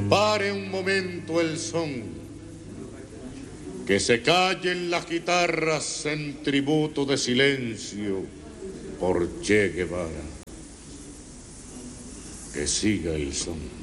Pare un momento el son, que se callen las guitarras en tributo de silencio por Che Guevara. Que siga el son.